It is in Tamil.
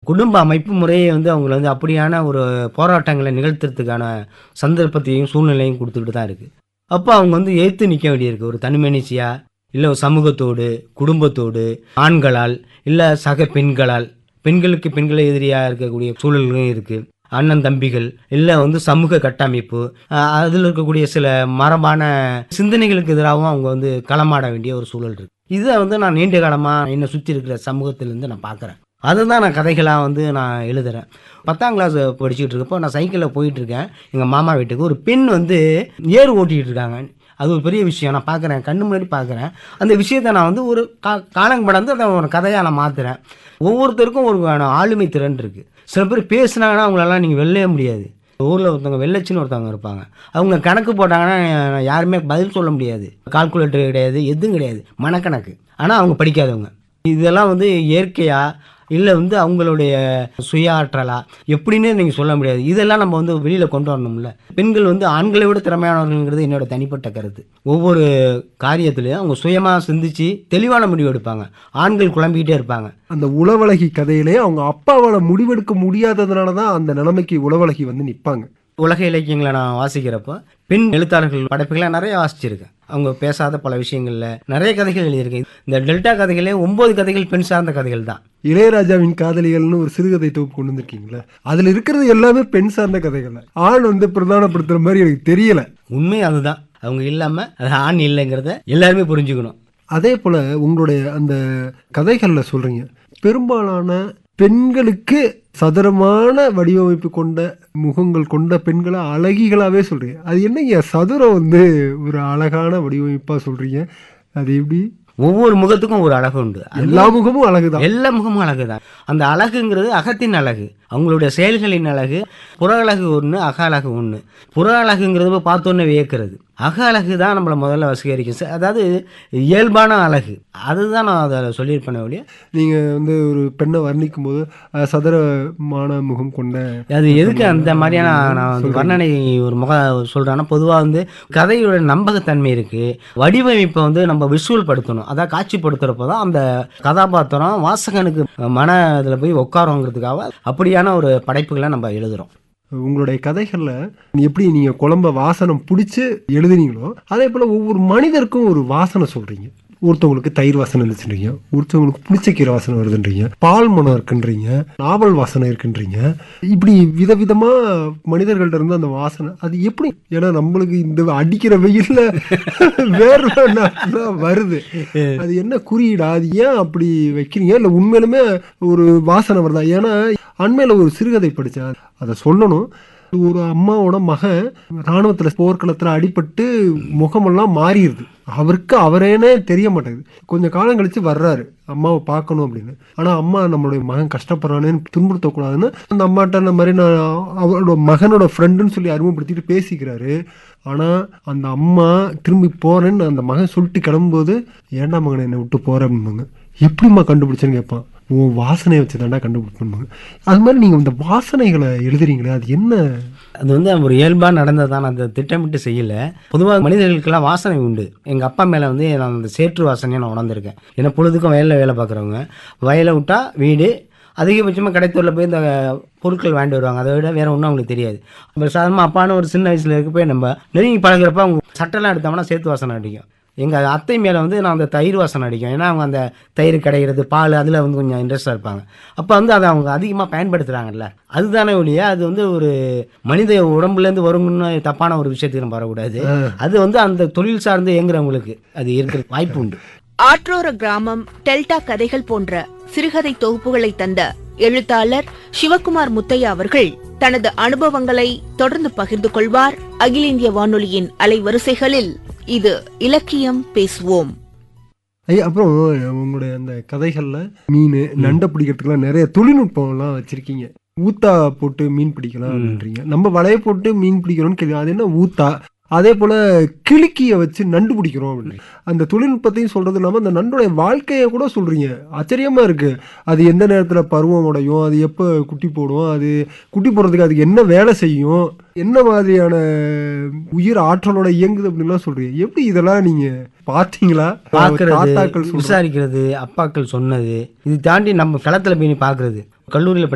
குடும்ப அமைப்பு முறையே வந்து அவங்கள வந்து அப்படியான ஒரு போராட்டங்களை நிகழ்த்துறதுக்கான சந்தர்ப்பத்தையும் சூழ்நிலையும் கொடுத்துக்கிட்டு தான் இருக்கு. அப்போ அவங்க வந்து எதிர்த்து நிற்க வேண்டியிருக்கு. ஒரு தனிமனிஷியா, இல்லை ஒரு சமூகத்தோடு, குடும்பத்தோடு, ஆண்களால், இல்லை சக பெண்களால், பெண்களுக்கு பெண்களே எதிரியாக இருக்கக்கூடிய சூழல்களும் இருக்கு. அண்ணன் தம்பிகள், இல்லை வந்து சமூக கட்டமைப்பு, அதில் இருக்கக்கூடிய சில மரபான சிந்தனைகளுக்கு எதிராகவும் அவங்க வந்து களமாட வேண்டிய ஒரு சூழல் இருக்கு. இதை வந்து நான் நீண்ட காலமாக என்னை சுற்றி இருக்கிற சமூகத்திலேருந்து நான் பார்க்குறேன். அதுதான் நான் கதைகளாக வந்து நான் எழுதுறேன். 10ஆம் கிளாஸ் படிச்சுக்கிட்டு இருக்கப்போ நான் சைக்கிளில் போயிட்டு இருக்கேன். எங்கள் மாமா வீட்டுக்கு ஒரு பெண் வந்து ஏர் ஓட்டிகிட்டு இருக்காங்க. அது ஒரு பெரிய விஷயம். நான் பார்க்குறேன், கண்ணு முன்னாடி பார்க்குறேன். அந்த விஷயத்தை நான் வந்து ஒரு காலம் கடந்து அதை ஒரு கதையாக நான் மாற்றுறேன். ஒவ்வொருத்தருக்கும் ஒரு ஆளுமை திறன் இருக்குது. சில பேர் பேசுனாங்கன்னா அவங்களெல்லாம் நீங்கள் வெல்லவே முடியாது. ஊரில் ஒருத்தவங்க வெள்ளச்சின்னு ஒருத்தவங்க இருப்பாங்க. அவங்க கணக்கு போட்டாங்கன்னா யாருமே பதில் சொல்ல முடியாது. கால்குலேட்டர் கிடையாது, எதுவும் கிடையாது, மனக்கணக்கு. ஆனால் அவங்க படிக்காதவங்க. இதெல்லாம் வந்து இயற்கையா இல்லை வந்து அவங்களுடைய சுய ஆற்றலா எப்படின்னு நீங்கள் சொல்ல முடியாது. இதெல்லாம் நம்ம வந்து வெளியில் கொண்டு வரணும்ல. பெண்கள் வந்து ஆண்களை விட திறமையானவர்கள்ங்கிறது என்னோட தனிப்பட்ட கருத்து. ஒவ்வொரு காரியத்திலையும் அவங்க சுயமாக சிந்திச்சு தெளிவான முடிவு எடுப்பாங்க. ஆண்கள் குழம்பிக்கிட்டே இருப்பாங்க. அந்த உளவழகி கதையிலே அவங்க அப்பாவால் முடிவெடுக்க முடியாததுனால தான் அந்த நிலைமைக்கு உளவழகி வந்து நிற்பாங்க. உலக இலக்கியங்களை நான் வாசிக்கிறப்போ பெண் எழுத்தாளர்கள் படைப்புகளை நிறைய வாசிச்சிருக்கேன். அவங்க பேசாத பல விஷயங்களில் நிறைய கதைகள் எழுதியிருக்கேன். இந்த டெல்டா கதைகளே 9 கதைகள் பெண் சார்ந்த கதைகள் தான். இளையராஜாவின் காதலிகள்னு ஒரு சிறுகதை தொகுப்பு கொண்டு வந்திருக்கீங்களா? அதில் இருக்கிறது எல்லாமே பெண் சார்ந்த கதைகள். ஆண் வந்து பிரதானப்படுத்துகிற மாதிரி எனக்கு தெரியல. உண்மை அதுதான். அவங்க இல்லாமல் அது ஆண் இல்லைங்கிறத எல்லாருமே புரிஞ்சுக்கணும். அதே போல் உங்களுடைய அந்த கதைகளில் சொல்கிறீங்க, பெரும்பாலான பெண்களுக்கு சதுரமான வடிவமைப்பு கொண்ட முகங்கள் கொண்ட பெண்களை அழகிகளாகவே சொல்கிறீங்க. அது என்னங்க சதுரம் வந்து ஒரு அழகான வடிவமைப்பாக சொல்கிறீங்க? அது எப்படி? ஒவ்வொரு முகத்துக்கும் ஒரு அழகு உண்டு. எல்லா முகமும் அழகுதான். எல்லா முகமும் அழகுதான். அந்த அழகுங்கிறது அகத்தின் அழகு, அவங்களுடைய செயல்களின் அழகு. புற அழகு ஒன்று, அக அழகு ஒன்று. புற அழகுங்கிறது பார்த்தோன்னே வியக்கிறது. அக அழகு தான் நம்மளை முதல்ல வசீகரிக்கும். அதாவது இயல்பான அழகு. அதுதான் நான் அதை சொல்லியிருப்பேன் ஒழிய. நீங்கள் வந்து ஒரு பெண்ணை வர்ணிக்கும் போது சதுரமான முகம் கொண்ட, அது எதுக்கு அந்த மாதிரியான நான் வந்து வர்ணனை ஒரு சொல்கிறேன்னா, பொதுவாக வந்து கதையோட நம்பகத்தன்மை இருக்குது. வடிவமைப்பை வந்து நம்ம விஷுவல் படுத்தணும். அதான் காட்சிப்படுத்துகிறப்போ தான் அந்த கதாபாத்திரம் வாசகனுக்கு மன இதில் போய் உட்காருங்கிறதுக்காக அப்படியான ஒரு படைப்புகளை நம்ம எழுதுகிறோம். உங்களுடைய கதைகளில் எப்படி நீங்கள் குழம்ப வாசனம் பிடிச்சி எழுதுனீங்களோ அதே போல் ஒவ்வொரு மனிதருக்கும் ஒரு வாசனை சொல்கிறீங்க. ஒருத்தவங்களுக்கு தயிர் வாசனை இருந்துச்சுன்றீங்க, ஒருத்தவங்களுக்கு புளிச்சக்கீரை வாசனை வருதுன்றீங்க, பால் மனம் இருக்குன்றீங்க, நாவல் வாசனை இருக்குன்றீங்க. இப்படி விதவிதமாக மனிதர்கள்ட்ட இருந்து அந்த வாசனை அது எப்படி? ஏன்னா நம்மளுக்கு இந்த அடிக்கிற வெயில்ல வேர்வை வருது. அது என்ன குறியீடா? அது ஏன் அப்படி வைக்கிறீங்க? இல்லை உண்மையிலுமே ஒரு வாசனை வருதா? ஏன்னா அண்மையில் ஒரு சிறுகதை படித்தேன், அதை சொல்லணும். ஒரு அம்மாவோட மகன் இராணுவத்தில் போர்க்களத்தில் அடிபட்டு முகமெல்லாம் மாறிடுது. அவருக்கு அவரேனே தெரிய மாட்டேங்குது. கொஞ்சம் காலம் கழித்து வர்றாரு அம்மாவை பார்க்கணும் அப்படின்னு. ஆனால் அம்மா நம்மளுடைய மகன் கஷ்டப்படுறானேன்னு துன்புறுத்தக்கூடாதுன்னு அந்த அம்மாட்ட அந்த மாதிரி நான் அவரோட மகனோட ஃப்ரெண்டுன்னு சொல்லி அறிமுகப்படுத்திட்டு பேசிக்கிறாரு. ஆனால் அந்த அம்மா திரும்பி போகிறேன்னு அந்த மகன் சொல்லிட்டு கிளம்பும்போது, ஏண்டா மகனை என்னை விட்டு போகிறேன் அப்படிம்பாங்க. எப்படிம்மா கண்டுபிடிச்சேன்னு கேட்பான். ஓ, வாசனையை வச்சு தாண்டா கண்டுபிடிப்பாங்க. அது மாதிரி நீங்கள் இந்த வாசனைகளை எழுதுறீங்களே, அது என்ன? அது வந்து ஒரு இயல்பாக நடந்தது தான். அந்த திட்டமிட்டு செய்யலை. பொதுவாக மனிதர்களுக்கெல்லாம் வாசனை உண்டு. எங்கள் அப்பா மேலே வந்து நான் அந்த சேற்று வாசனையை நான் உணர்ந்திருக்கேன். ஏன்னா பொழுதுக்கும் வயலில் வேலை பார்க்குறவங்க, வயலை விட்டால் வீடு, அதிகபட்சமாக கடைத்தூரில் போய் இந்த பொருட்கள் வாங்கிட்டு வருவாங்க. அதை விட வேறு ஒன்றும் அவங்களுக்கு தெரியாது. நம்ம சாதாரணமாக அப்பான்னு ஒரு சின்ன வயசில் இருக்க போய் நம்ம நெருங்கி பழகிறப்ப அவங்க சட்டெல்லாம் எடுத்தோம்னா சேத்து வாசனை அடிக்கும். எங்கள் அத்தை மேலே வந்து நான் அந்த தயிர் வாசனை அடிக்கும். ஏன்னா அவங்க அந்த தயிர் கிடைக்கிறது, பால், அதில் வந்து கொஞ்சம் இன்ட்ரெஸ்டாக இருப்பாங்க. அப்போ வந்து அதை அவங்க அதிகமாக பயன்படுத்துகிறாங்கல்ல, அதுதானே ஒழிய அது வந்து ஒரு மனித உடம்புலேருந்து வரும்னு தப்பான ஒரு விஷயத்துக்கு நம்ம வரக்கூடாது. அது வந்து அந்த தொழில் சார்ந்து இயங்குறவங்களுக்கு அது இருக்கிற வாய்ப்பு உண்டு. ஆற்றோர கிராமம், டெல்டா கதைகள் போன்ற சிறுகதை தொகுப்புகளை தந்த எழுத்தாளர் சிவகுமார் முத்தையா அவர்கள் தனது அனுபவங்களை தொடர்ந்து பகிர்ந்து கொள்வார். அகில இந்திய வானொலியின் அலைவரிசைகளில் இது இலக்கியம் பேசுவோம். அப்புறம் உங்களுடைய அந்த கதைகளில் மீன் நண்டை பிடிக்கிறதுக்குலாம் நிறைய தொழில்நுட்பம்லாம் வச்சுருக்கீங்க. ஊத்தா போட்டு மீன் பிடிக்கலாம் அப்படின்றீங்க. நம்ம வலையை போட்டு மீன் பிடிக்கிறோம்னு கேள்வி, அது என்ன ஊத்தா? அதே போல் கிளிக்கியை வச்சு நண்டு பிடிக்கிறோம் அப்படின்னு அந்த தொழில்நுட்பத்தையும் சொல்கிறது இல்லாமல் அந்த நண்டுடைய வாழ்க்கையை கூட சொல்கிறீங்க. ஆச்சரியமாக இருக்குது. அது எந்த நேரத்தில் பருவம் உடையும், அது எப்போ குட்டி போடும், அது குட்டி போடுறதுக்கு அதுக்கு என்ன வேலை செய்யும், என்ன மாதிரியான உயிர் ஆற்றலோட இயங்குது அப்படின்லாம் சொல்கிறீங்க. எப்படி இதெல்லாம் நீங்கள் பார்த்தீங்களா? பார்க்கறது, விசாரிக்கிறது, அப்பாக்கள் சொன்னது, இது தாண்டி நம்ம களத்தில் போய் பார்க்குறது. கல்லூரியில்